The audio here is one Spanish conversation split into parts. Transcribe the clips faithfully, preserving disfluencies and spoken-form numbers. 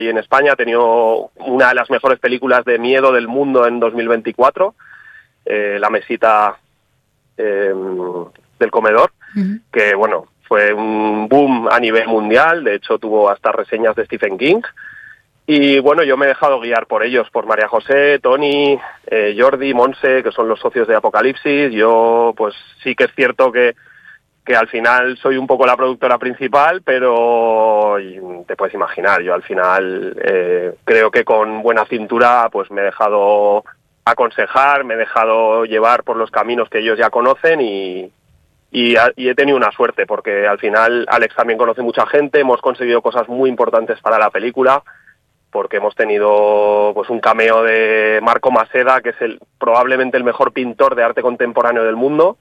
y en España ha tenido una de las mejores películas de miedo del mundo en dos mil veinticuatro, eh, La mesita eh, del comedor, uh-huh. que bueno, fue un boom a nivel mundial, de hecho tuvo hasta reseñas de Stephen King. Y bueno, yo me he dejado guiar por ellos, por María José, Tony, eh, Jordi, Monse, que son los socios de Apocalipsis. Yo pues sí que es cierto que, que al final soy un poco la productora principal, pero te puedes imaginar, yo al final eh, creo que con buena cintura pues me he dejado aconsejar, me he dejado llevar por los caminos que ellos ya conocen y... Y, a, y he tenido una suerte, porque al final Alex también conoce mucha gente, hemos conseguido cosas muy importantes para la película, porque hemos tenido pues un cameo de Marco Maseda, que es el probablemente el mejor pintor de arte contemporáneo del mundo,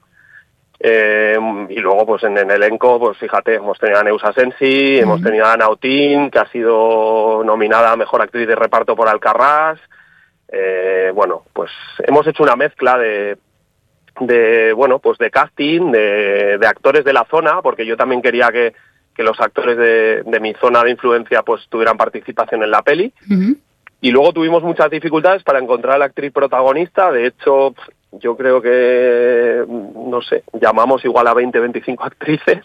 eh, y luego pues en el elenco, pues fíjate, hemos tenido a Neusa Sensi, uh-huh. hemos tenido a Ana Otín, que ha sido nominada a Mejor Actriz de Reparto por Alcarrás, eh, bueno, pues hemos hecho una mezcla de... de bueno pues de casting, de, de actores de la zona, porque yo también quería que, que los actores de, de mi zona de influencia pues tuvieran participación en la peli, uh-huh. y luego tuvimos muchas dificultades para encontrar a la actriz protagonista. De hecho yo creo que no sé, llamamos igual a veinte, veinticinco actrices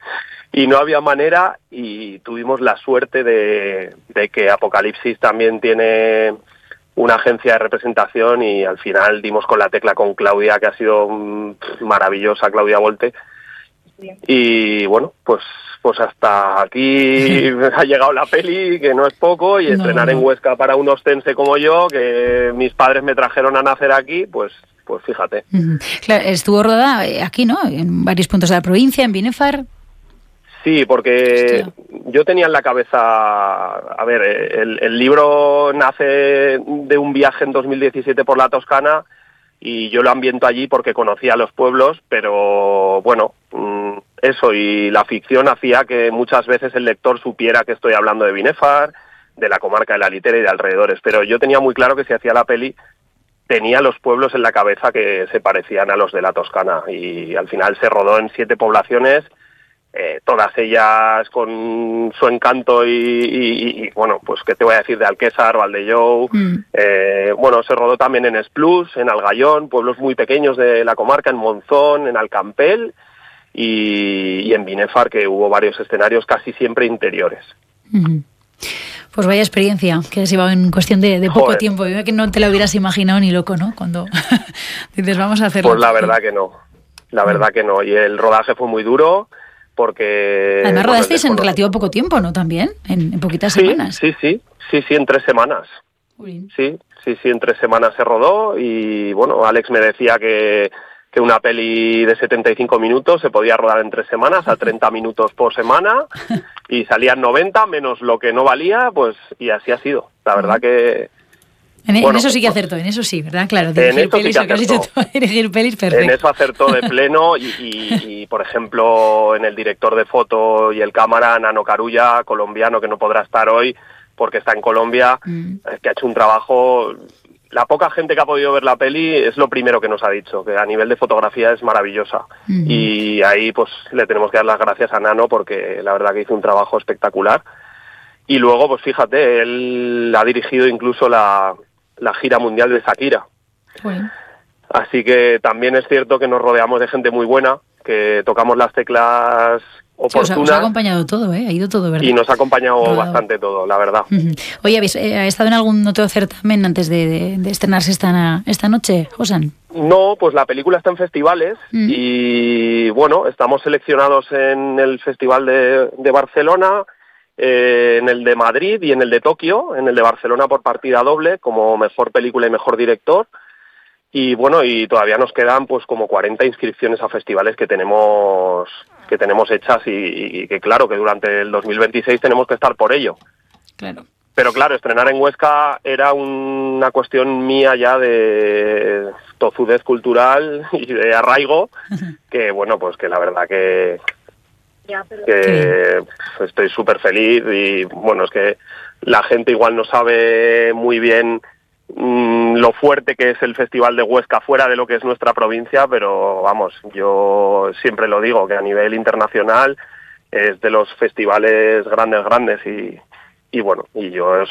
y no había manera, y tuvimos la suerte de, de que Apocalipsis también tiene una agencia de representación, y al final dimos con la tecla con Claudia, que ha sido um, maravillosa, Claudia Volte. Bien. Y bueno, pues pues hasta aquí ha llegado la peli, que no es poco, y no, estrenar no. en Huesca para un ostense como yo, que mis padres me trajeron a nacer aquí, pues pues fíjate. Uh-huh. Claro, estuvo rodada aquí, ¿no? En varios puntos de la provincia, en Binefar. Sí, porque Hostia. yo tenía en la cabeza, a ver, el, el libro nace de un viaje en dos mil diecisiete por la Toscana, y yo lo ambiento allí porque conocía los pueblos, pero bueno, eso y la ficción hacía que muchas veces el lector supiera que estoy hablando de Binefar, de la comarca de la Litera y de alrededores, pero yo tenía muy claro que si hacía la peli tenía los pueblos en la cabeza que se parecían a los de la Toscana, y al final se rodó en siete poblaciones. Eh, todas ellas con su encanto y, y, y, bueno, pues qué te voy a decir de Alquésar, Valdellou, mm. eh, bueno, se rodó también en Esplús, en Algayón, pueblos muy pequeños de la comarca, en Monzón, en Alcampel y, y en Binefar, que hubo varios escenarios casi siempre interiores. Mm-hmm. Pues vaya experiencia, que has llevado en cuestión de, de poco Joder. tiempo, que no te lo hubieras imaginado ni loco, ¿no? Cuando dices, vamos a hacerlo. Pues la verdad que no, la verdad que no, y el rodaje fue muy duro, porque... Además rodasteis bueno, en relativo poco tiempo, ¿no? También, en, en poquitas sí, semanas. Sí, sí, sí, sí, en tres semanas. Uy. Sí, sí, sí, en tres semanas se rodó, y bueno, Alex me decía que, que una peli de setenta y cinco minutos se podía rodar en tres semanas, a treinta minutos por semana, y salían noventa, menos lo que no valía, pues, y así ha sido. La verdad que... En, bueno, en eso sí que acertó, en eso sí, ¿verdad? Claro, en esto sí que acertó. Que has dicho tú, dirigir pelis, perfecto. En eso acertó de pleno, y, y, y por ejemplo, en el director de foto y el cámara, Nano Carulla, colombiano, que no podrá estar hoy porque está en Colombia, mm. que ha hecho un trabajo... La poca gente que ha podido ver la peli es lo primero que nos ha dicho, que a nivel de fotografía es maravillosa. Mm-hmm. Y ahí pues le tenemos que dar las gracias a Nano, porque la verdad que hizo un trabajo espectacular. Y luego, pues fíjate, él ha dirigido incluso la... la gira mundial de Shakira. Bueno. Así que también es cierto que nos rodeamos de gente muy buena, que tocamos las teclas oportunas. Sí, os, ha, os ha acompañado todo, ¿eh? Ha ido todo, ¿verdad? Y nos ha acompañado Rodado. bastante todo, la verdad. Uh-huh. Oye, ¿habéis eh, estado en algún otro certamen antes de, de, de estrenarse esta, esta noche, Josan? No, pues la película está en festivales, uh-huh. y bueno, estamos seleccionados en el Festival de, de Barcelona, Eh, en el de Madrid y en el de Tokio, en el de Barcelona por partida doble, como mejor película y mejor director, y bueno, y todavía nos quedan pues como cuarenta inscripciones a festivales que tenemos que tenemos hechas, y, y que claro, que durante el dos mil veintiséis tenemos que estar por ello. Claro. Pero claro, estrenar en Huesca era una cuestión mía ya de tozudez cultural y de arraigo, que bueno, pues que la verdad que... que estoy súper feliz, y bueno, es que la gente igual no sabe muy bien mmm, lo fuerte que es el Festival de Huesca fuera de lo que es nuestra provincia, pero vamos, yo siempre lo digo, que a nivel internacional es de los festivales grandes, grandes, y, y bueno, y yo